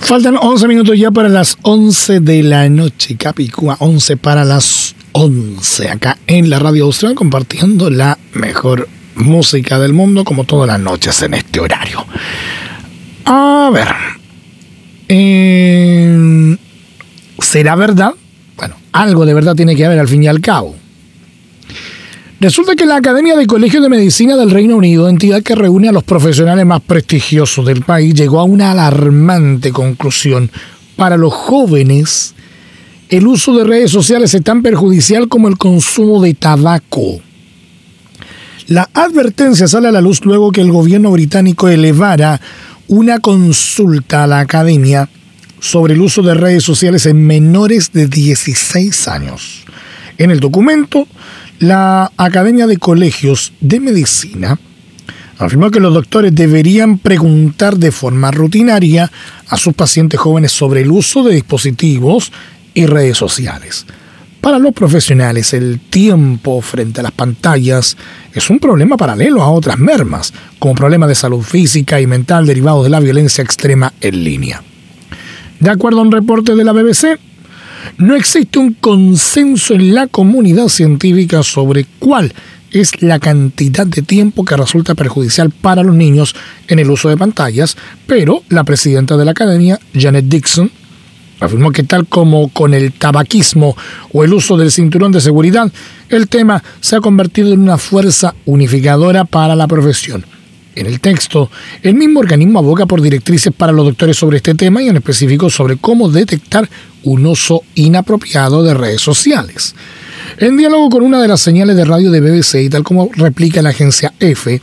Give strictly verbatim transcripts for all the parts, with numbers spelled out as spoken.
Faltan once minutos ya para las once de la noche, Capicúa, once para las once, acá en la Radio Austral, compartiendo la mejor música del mundo, como todas las noches en este horario. A ver, eh, ¿será verdad? Bueno, algo de verdad tiene que haber al fin y al cabo. Resulta que la Academia de Colegios de Medicina del Reino Unido, entidad que reúne a los profesionales más prestigiosos del país, llegó a una alarmante conclusión. Para los jóvenes, el uso de redes sociales es tan perjudicial como el consumo de tabaco. La advertencia sale a la luz luego que el gobierno británico elevara una consulta a la Academia sobre el uso de redes sociales en menores de dieciséis años. En el documento, la Academia de Colegios de Medicina afirmó que los doctores deberían preguntar de forma rutinaria a sus pacientes jóvenes sobre el uso de dispositivos y redes sociales. Para los profesionales, el tiempo frente a las pantallas es un problema paralelo a otras mermas, como problemas de salud física y mental derivados de la violencia extrema en línea. De acuerdo a un reporte de la B B C, no existe un consenso en la comunidad científica sobre cuál es la cantidad de tiempo que resulta perjudicial para los niños en el uso de pantallas, pero la presidenta de la Academia, Janet Dixon, afirmó que tal como con el tabaquismo o el uso del cinturón de seguridad, el tema se ha convertido en una fuerza unificadora para la profesión. En el texto, el mismo organismo aboga por directrices para los doctores sobre este tema y en específico sobre cómo detectar un uso inapropiado de redes sociales. En diálogo con una de las señales de radio de B B C y tal como replica la agencia EFE,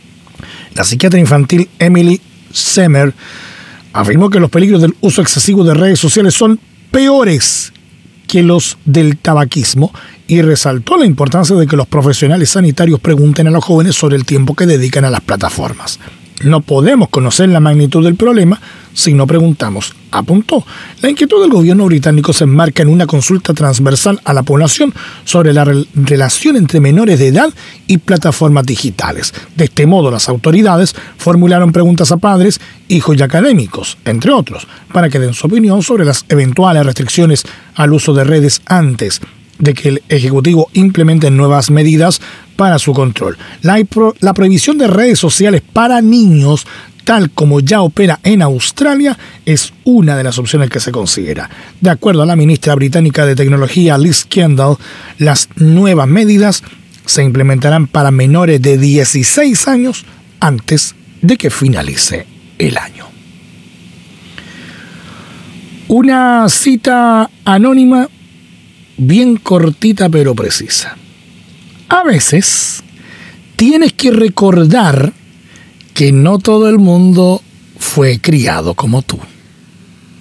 la psiquiatra infantil Emily Semer afirmó que los peligros del uso excesivo de redes sociales son peores que los del tabaquismo y resaltó la importancia de que los profesionales sanitarios pregunten a los jóvenes sobre el tiempo que dedican a las plataformas. No podemos conocer la magnitud del problema si no preguntamos, apuntó. La inquietud del gobierno británico se enmarca en una consulta transversal a la población sobre la re- relación entre menores de edad y plataformas digitales. De este modo, las autoridades formularon preguntas a padres, hijos y académicos, entre otros, para que den su opinión sobre las eventuales restricciones al uso de redes antes de que el Ejecutivo implemente nuevas medidas para su control. La, pro- la prohibición de redes sociales para niños, tal como ya opera en Australia, es una de las opciones que se considera. De acuerdo a la ministra británica de Tecnología, Liz Kendall, las nuevas medidas se implementarán para menores de dieciséis años antes de que finalice el año. Una cita anónima bien cortita pero precisa. A veces tienes que recordar que no todo el mundo fue criado como tú.